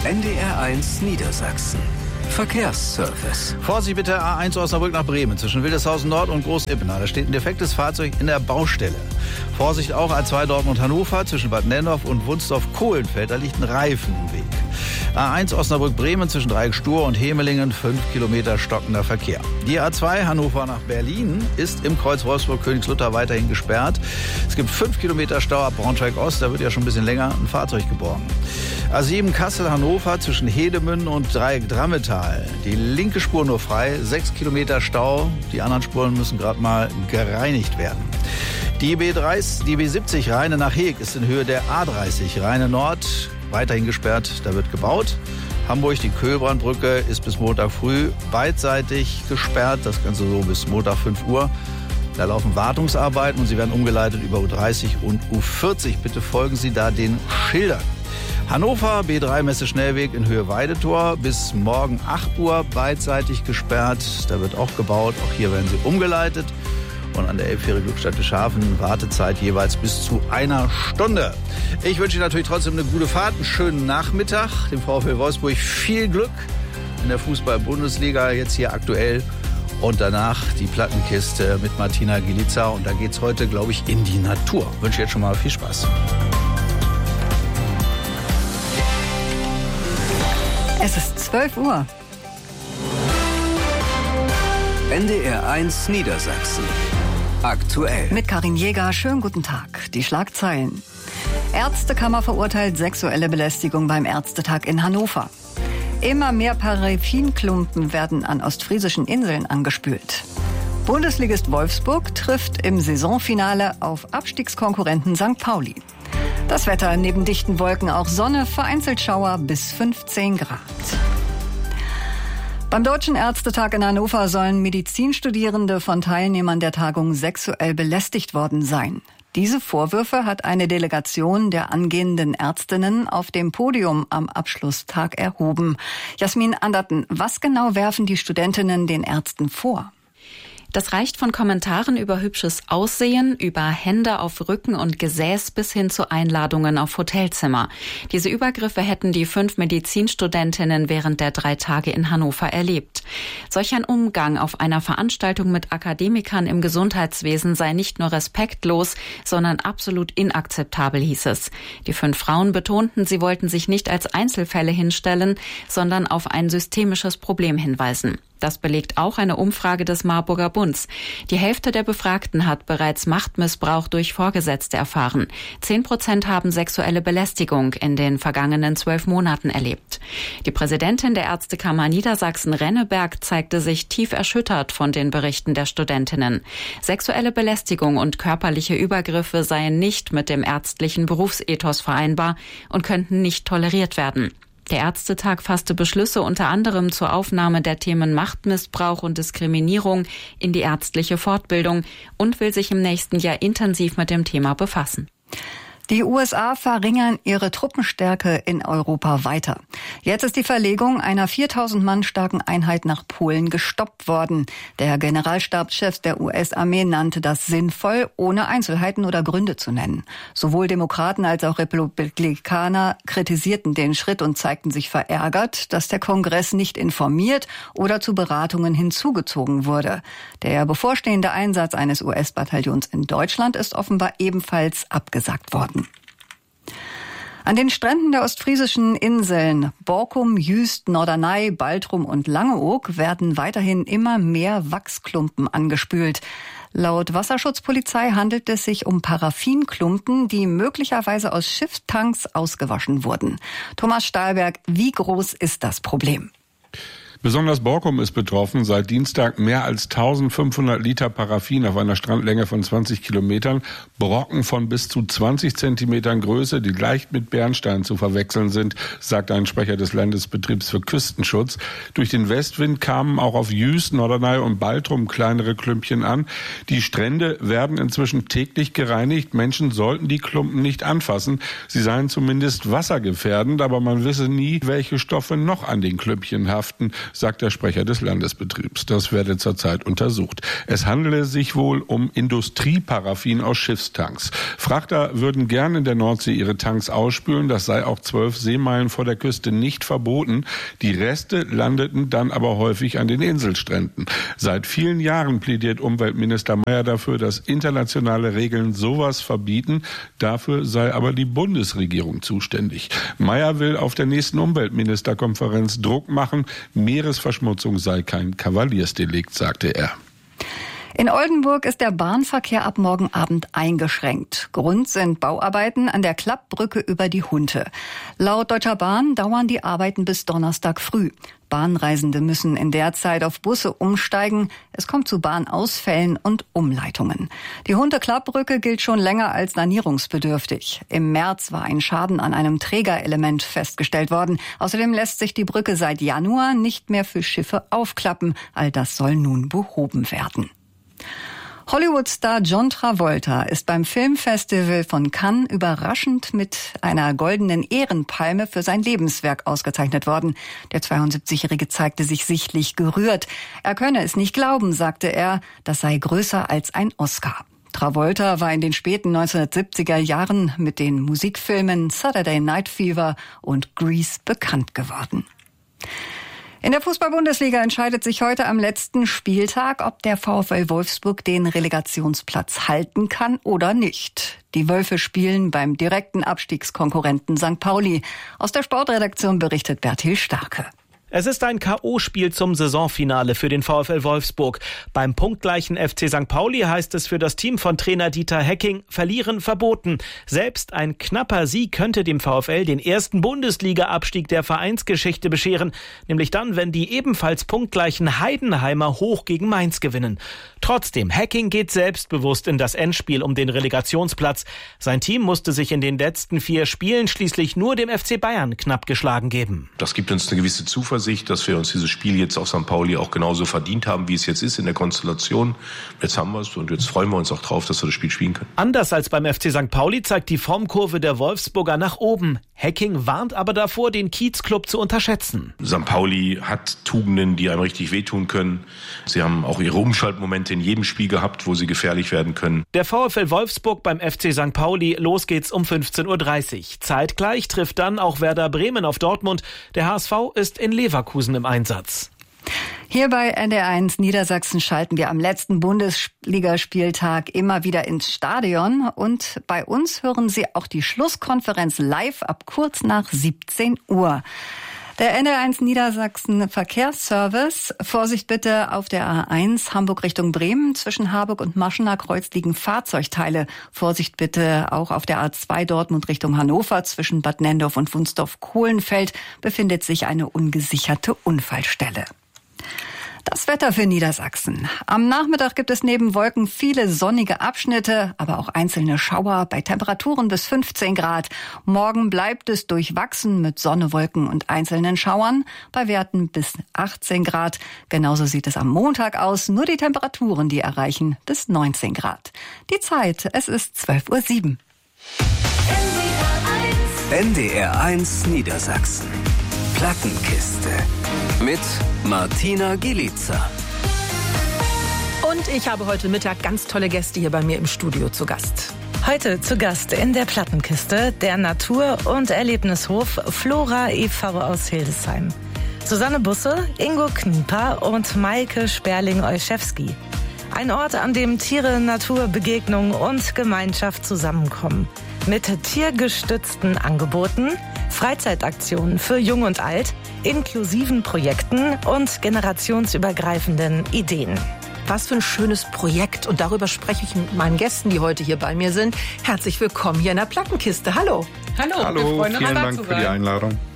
NDR1 Niedersachsen. Verkehrsservice. Vorsicht bitte, A1 Osnabrück nach Bremen zwischen Wildeshausen Nord und Groß-Ippenau. Da steht ein defektes Fahrzeug in der Baustelle. Vorsicht auch A2 Dortmund-Hannover zwischen Bad Nennendorf und Wunsdorf-Kohlenfeld. Da liegt ein Reifen im Weg. A1 Osnabrück-Bremen zwischen Dreieck-Stur und Hemelingen, 5 Kilometer stockender Verkehr. Die A2 Hannover nach Berlin ist im Kreuz Wolfsburg-Königslutter weiterhin gesperrt. Es gibt 5 Kilometer Stau ab Braunschweig-Ost, da wird ja schon ein bisschen länger ein Fahrzeug geborgen. A7 Kassel-Hannover zwischen Hedemünden und Dreieck-Drammetal. Die linke Spur nur frei, 6 Kilometer Stau. Die anderen Spuren müssen gerade mal gereinigt werden. Die B70 Rheine nach Heeg ist in Höhe der A30 Rheine Nord weiterhin gesperrt, da wird gebaut. Hamburg, die Köhlbrandbrücke ist bis Montag früh beidseitig gesperrt, das Ganze so bis Montag 5 Uhr. Da laufen Wartungsarbeiten und sie werden umgeleitet über U30 und U40. Bitte folgen Sie da den Schildern. Hannover, B3 Messe-Schnellweg in Höhe Weidetor bis morgen 8 Uhr beidseitig gesperrt. Da wird auch gebaut, auch hier werden sie umgeleitet. Und an der Elbfähre Glückstadt-Bischhafen Wartezeit jeweils bis zu 1 Stunde. Ich wünsche Ihnen natürlich trotzdem eine gute Fahrt, einen schönen Nachmittag. Dem VfL Wolfsburg viel Glück in der Fußball-Bundesliga jetzt hier aktuell. Und danach die Plattenkiste mit Martina Gilica. Und da geht's heute, glaube ich, in die Natur. Ich wünsche jetzt schon mal viel Spaß. Es ist 12 Uhr. NDR1 Niedersachsen. Aktuell. Mit Karin Jäger, schönen guten Tag. Die Schlagzeilen. Ärztekammer verurteilt sexuelle Belästigung beim Ärztetag in Hannover. Immer mehr Paraffinklumpen werden an ostfriesischen Inseln angespült. Bundesligist Wolfsburg trifft im Saisonfinale auf Abstiegskonkurrenten St. Pauli. Das Wetter neben dichten Wolken auch Sonne, vereinzelt Schauer bis 15 Grad. Beim Deutschen Ärztetag in Hannover sollen Medizinstudierende von Teilnehmern der Tagung sexuell belästigt worden sein. Diese Vorwürfe hat eine Delegation der angehenden Ärztinnen auf dem Podium am Abschlusstag erhoben. Jasmin Anderten, was genau werfen die Studentinnen den Ärzten vor? Das reicht von Kommentaren über hübsches Aussehen, über Hände auf Rücken und Gesäß bis hin zu Einladungen auf Hotelzimmer. Diese Übergriffe hätten die 5 Medizinstudentinnen während der 3 Tage in Hannover erlebt. Solch ein Umgang auf einer Veranstaltung mit Akademikern im Gesundheitswesen sei nicht nur respektlos, sondern absolut inakzeptabel, hieß es. Die 5 Frauen betonten, sie wollten sich nicht als Einzelfälle hinstellen, sondern auf ein systemisches Problem hinweisen. Das belegt auch eine Umfrage des Marburger Bunds. Die Hälfte der Befragten hat bereits Machtmissbrauch durch Vorgesetzte erfahren. 10% haben sexuelle Belästigung in den vergangenen 12 Monaten erlebt. Die Präsidentin der Ärztekammer Niedersachsen Renneberg zeigte sich tief erschüttert von den Berichten der Studentinnen. Sexuelle Belästigung und körperliche Übergriffe seien nicht mit dem ärztlichen Berufsethos vereinbar und könnten nicht toleriert werden. Der Ärztetag fasste Beschlüsse unter anderem zur Aufnahme der Themen Machtmissbrauch und Diskriminierung in die ärztliche Fortbildung und will sich im nächsten Jahr intensiv mit dem Thema befassen. Die USA verringern ihre Truppenstärke in Europa weiter. Jetzt ist die Verlegung einer 4.000 Mann starken Einheit nach Polen gestoppt worden. Der Generalstabschef der US-Armee nannte das sinnvoll, ohne Einzelheiten oder Gründe zu nennen. Sowohl Demokraten als auch Republikaner kritisierten den Schritt und zeigten sich verärgert, dass der Kongress nicht informiert oder zu Beratungen hinzugezogen wurde. Der bevorstehende Einsatz eines US-Bataillons in Deutschland ist offenbar ebenfalls abgesagt worden. An den Stränden der ostfriesischen Inseln Borkum, Jüst, Norderney, Baltrum und Langeoog werden weiterhin immer mehr Wachsklumpen angespült. Laut Wasserschutzpolizei handelt es sich um Paraffinklumpen, die möglicherweise aus Schiffstanks ausgewaschen wurden. Thomas Stahlberg, wie groß ist das Problem? Besonders Borkum ist betroffen. Seit Dienstag mehr als 1500 Liter Paraffin auf einer Strandlänge von 20 Kilometern. Brocken von bis zu 20 Zentimetern Größe, die leicht mit Bernstein zu verwechseln sind, sagt ein Sprecher des Landesbetriebs für Küstenschutz. Durch den Westwind kamen auch auf Jüst, Norderney und Baltrum kleinere Klümpchen an. Die Strände werden inzwischen täglich gereinigt. Menschen sollten die Klumpen nicht anfassen. Sie seien zumindest wassergefährdend, aber man wisse nie, welche Stoffe noch an den Klümpchen haften. sagt der Sprecher des Landesbetriebs. Das werde zurzeit untersucht. Es handele sich wohl um Industrieparaffin aus Schiffstanks. Frachter würden gerne in der Nordsee ihre Tanks ausspülen. Das sei auch 12 Seemeilen vor der Küste nicht verboten. Die Reste landeten dann aber häufig an den Inselstränden. Seit vielen Jahren plädiert Umweltminister Mayer dafür, dass internationale Regeln sowas verbieten. Dafür sei aber die Bundesregierung zuständig. Mayer will auf der nächsten Umweltministerkonferenz Druck machen. Meeresverschmutzung sei kein Kavaliersdelikt, sagte er. In Oldenburg ist der Bahnverkehr ab morgen Abend eingeschränkt. Grund sind Bauarbeiten an der Klappbrücke über die Hunte. Laut Deutscher Bahn dauern die Arbeiten bis Donnerstag früh. Bahnreisende müssen in der Zeit auf Busse umsteigen. Es kommt zu Bahnausfällen und Umleitungen. Die Hunte-Klappbrücke gilt schon länger als sanierungsbedürftig. Im März war ein Schaden an einem Trägerelement festgestellt worden. Außerdem lässt sich die Brücke seit Januar nicht mehr für Schiffe aufklappen. All das soll nun behoben werden. Hollywood-Star John Travolta ist beim Filmfestival von Cannes überraschend mit einer goldenen Ehrenpalme für sein Lebenswerk ausgezeichnet worden. Der 72-Jährige zeigte sich sichtlich gerührt. Er könne es nicht glauben, sagte er, das sei größer als ein Oscar. Travolta war in den späten 1970er Jahren mit den Musikfilmen Saturday Night Fever und Grease bekannt geworden. In der Fußball-Bundesliga entscheidet sich heute am letzten Spieltag, ob der VfL Wolfsburg den Relegationsplatz halten kann oder nicht. Die Wölfe spielen beim direkten Abstiegskonkurrenten St. Pauli. Aus der Sportredaktion berichtet Bertil Starke. Es ist ein K.O.-Spiel zum Saisonfinale für den VfL Wolfsburg. Beim punktgleichen FC St. Pauli heißt es für das Team von Trainer Dieter Hecking, verlieren verboten. Selbst ein knapper Sieg könnte dem VfL den ersten Bundesliga-Abstieg der Vereinsgeschichte bescheren. Nämlich dann, wenn die ebenfalls punktgleichen Heidenheimer hoch gegen Mainz gewinnen. Trotzdem, Hecking geht selbstbewusst in das Endspiel um den Relegationsplatz. Sein Team musste sich in den letzten 4 Spielen schließlich nur dem FC Bayern knapp geschlagen geben. Das gibt uns eine gewisse Zuversicht, dass wir uns dieses Spiel jetzt auf St. Pauli auch genauso verdient haben, wie es jetzt ist in der Konstellation. Jetzt haben wir es und jetzt freuen wir uns auch drauf, dass wir das Spiel spielen können. Anders als beim FC St. Pauli zeigt die Formkurve der Wolfsburger nach oben. Hecking warnt aber davor, den Kiezclub zu unterschätzen. St. Pauli hat Tugenden, die einem richtig wehtun können. Sie haben auch ihre Umschaltmomente in jedem Spiel gehabt, wo sie gefährlich werden können. Der VfL Wolfsburg beim FC St. Pauli, los geht's um 15:30 Uhr. Zeitgleich trifft dann auch Werder Bremen auf Dortmund. Der HSV ist in Leverkusen im Einsatz. Hier bei NDR1 Niedersachsen schalten wir am letzten Bundesligaspieltag immer wieder ins Stadion. Und bei uns hören Sie auch die Schlusskonferenz live ab kurz nach 17 Uhr. Der NDR1 Niedersachsen Verkehrsservice. Vorsicht bitte auf der A1 Hamburg Richtung Bremen. Zwischen Harburg und Maschener Kreuz liegen Fahrzeugteile. Vorsicht bitte auch auf der A2 Dortmund Richtung Hannover. Zwischen Bad Nenndorf und Wunsdorf-Kohlenfeld befindet sich eine ungesicherte Unfallstelle. Das Wetter für Niedersachsen. Am Nachmittag gibt es neben Wolken viele sonnige Abschnitte, aber auch einzelne Schauer bei Temperaturen bis 15 Grad. Morgen bleibt es durchwachsen mit Sonne, Wolken und einzelnen Schauern bei Werten bis 18 Grad. Genauso sieht es am Montag aus, nur die Temperaturen, die erreichen bis 19 Grad. Die Zeit, es ist 12:07 Uhr. NDR1 Niedersachsen. Plattenkiste. Mit Martina Gielica. Und ich habe heute Mittag ganz tolle Gäste hier bei mir im Studio zu Gast. Heute zu Gast in der Plattenkiste der Natur- und Erlebnishof Flora e.V. aus Hildesheim. Susanne Busse, Ingo Knieper und Maike Sperling-Olszewski. Ein Ort, an dem Tiere, Natur, Begegnung und Gemeinschaft zusammenkommen. Mit tiergestützten Angeboten, Freizeitaktionen für Jung und Alt, inklusiven Projekten und generationsübergreifenden Ideen. Was für ein schönes Projekt. Und darüber spreche ich mit meinen Gästen, die heute hier bei mir sind. Herzlich willkommen hier in der Plattenkiste. Hallo. Hallo, wir freuen uns, vielen Dank für die Einladung.